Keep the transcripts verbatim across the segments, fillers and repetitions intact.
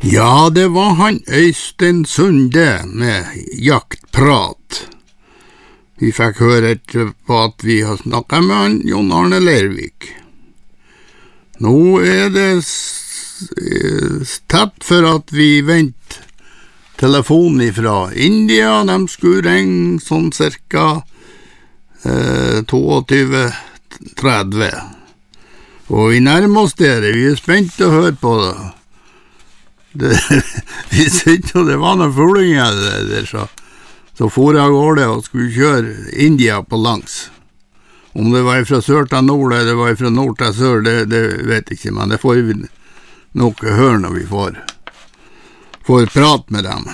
Ja, det var han Øystein Sunde med jaktprat. Vi fikk høre på at vi har snakket med han Jon Arne Leirvik. Nå er det tett for at vi venter telefonen fra India. De skulle ringe sånn cirka eh, tjueto tretti. Og vi nærmer oss dere. Vi er spent å høre på det. Det, vi syntes jo det var noen fuglinger der, så, så for jeg går det og skulle kjøre India på langs. Om det var fra sør til nord, eller det var fra nord til sør, det, det vet jeg ikke, men det får vi nok høre når vi får, får prate med dem.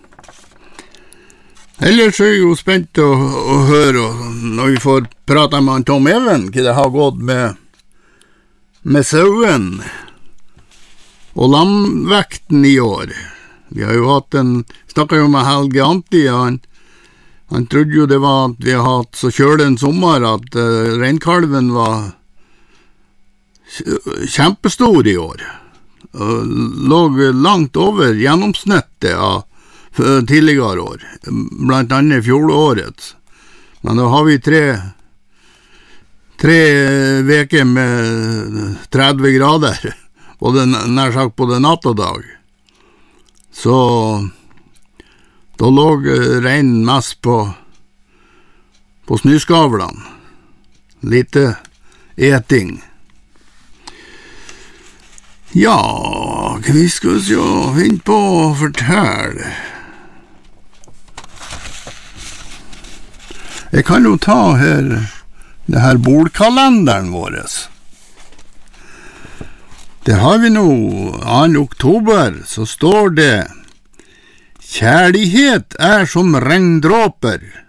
Ellers er jeg jo spent å, å høre, når vi får prate med han Tom Even, hva det har gått med, med sauen og lamvekten i år. Vi har jo hatt en, snakket jo med Helge Anti, han, han trodde jo det var at vi har hatt så kjølig en sommer at uh, reinkalven var kjempestor i år. Og lå langt over gjennomsnittet av tidligere år, blant annet fjolårets. Men da har vi tre, tre veker med tretti grader, både nær sagt både natt og dag. Så da lå reinen mest på, på snøskavlene. Lite eting. Ja, vi skal jo finne på å fortelle. Jeg kan jo ta her, det her bordkalenderen våres. Det har vi nå, andre oktober, så står det: Kjærlighet er som regndråper.